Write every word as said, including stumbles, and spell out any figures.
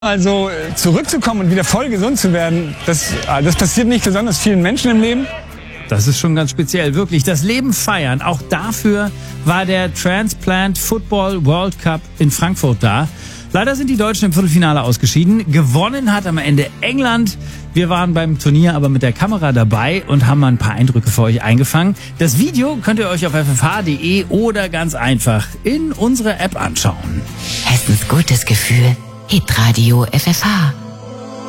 Also zurückzukommen und wieder voll gesund zu werden, das, das passiert nicht besonders vielen Menschen im Leben. Das ist schon ganz speziell, wirklich. Das Leben feiern, auch dafür war der Transplant Football World Cup in Frankfurt da. Leider sind die Deutschen im Viertelfinale ausgeschieden. Gewonnen hat am Ende England. Wir waren beim Turnier aber mit der Kamera dabei und haben mal ein paar Eindrücke für euch eingefangen. Das Video könnt ihr euch auf f f h punkt d e oder ganz einfach in unserer App anschauen. Hessens gutes Gefühl. Hitradio F F H.